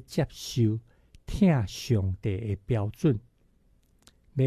接受听上帝的标准，要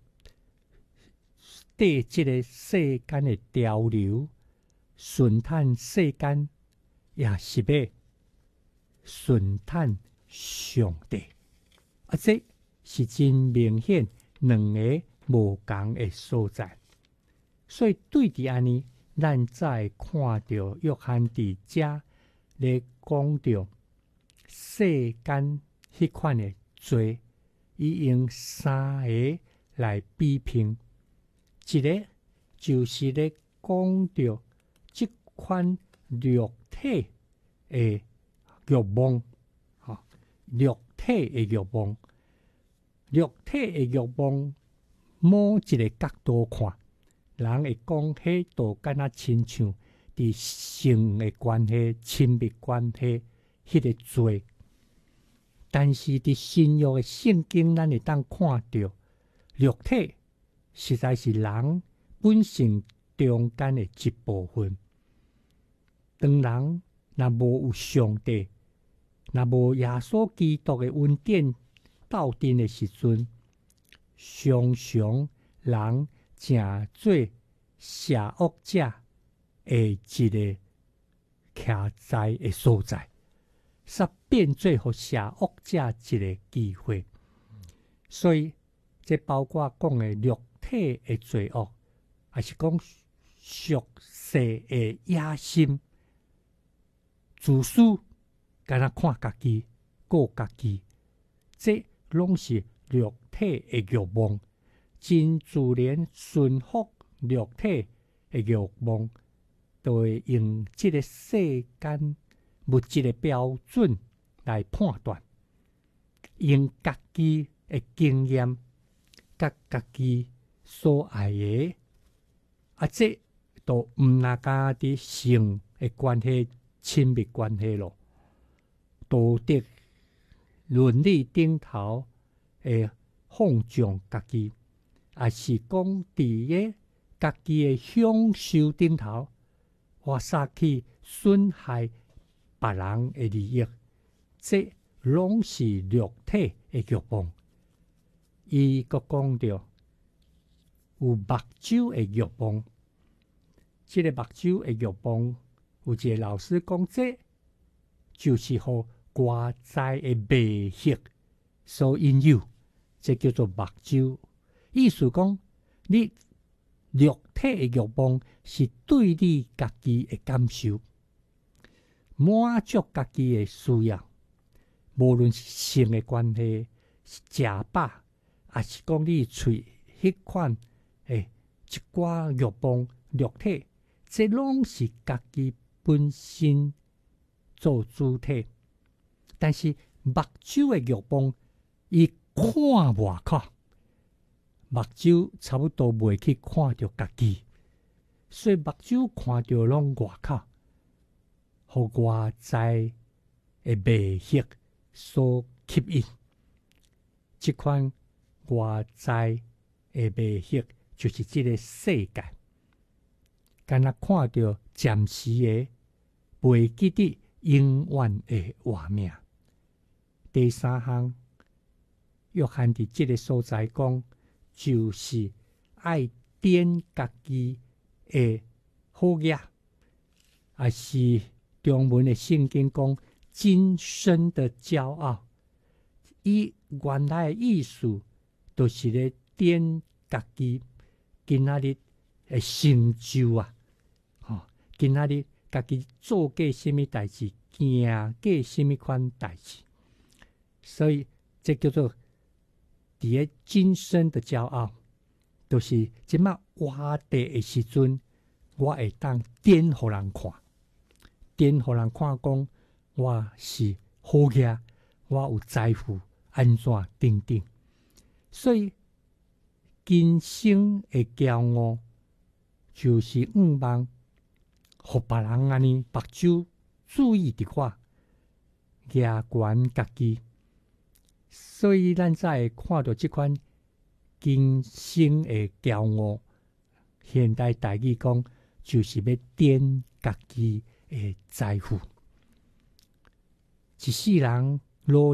对这个世间的潮流顺探世间，也是要顺探上帝。这是真明显两个无同的所在。所以对伫安尼，咱才看到约翰伫遮咧讲到世间迄款的罪，伊用三个来比拼，一个就是咧讲到即款肉体的欲望，肉体的欲望，肉体的欲望，某一个角度看，人会讲迄都敢若亲像伫性的关系、亲密关系迄个罪。但是伫新约的圣经，咱会当看到肉体实在是人本性中间的一部分。当人若无有上帝，若无耶稣基督的恩典斗阵的时阵，常常人正做邪恶者的一个徛在的所在，煞变做互邪恶者一个机会。所以这包括讲的肉体的罪恶，还是讲俗世的野心、自私，敢若看家己、顾家己，这拢是肉体的欲望，真自然顺服肉体的欲望，都会用这个世间物质的标准来判断，用家己的经验、甲家己所爱的，这都毋那敢伫性的关系、亲密关系咯，道德伦理顶头会放纵家己，也是讲伫个家己的享受顶头，我撒去损害别人的利益，这拢是肉体的欲望。伊阁讲到有目睭的欲望，这个目睭的欲望，有一个老师讲，这就是互外在的魅力所引诱，这叫做目睭。意思讲，你肉体的欲望是对你家己的感受，满足家己的需要，无论是性的关系、是食饱，还是讲你喙迄款一寡欲望、肉体，这拢是家己本身做主体。但是目睭的欲望，伊看外口，目睭差不多袂去看到家己，所以目睭看到拢外口，互外在的魅力所吸引。这款外在的魅力，就是这个世界，敢若看到暂时的，袂记得永远的画面。第三项，约翰伫这个所在讲，就是爱点家己的好嘢，也是中文的圣经讲今生的骄傲。伊原来的意思，就是咧点家己今仔日的成就啊，今仔日家己做过什么代志，行过什么款代志。所以这叫做伫个今生的骄傲，就是即摆活地的时阵，我会当点互人看，点互人看讲我是好嘢，我有财富，安怎等等。所以今生的骄傲，就是毋望互别人安尼目睭注意伫我，牙悬家己。所以咱才会看到这款今生的骄傲，现代台语讲就是要点家己的财富。一世人努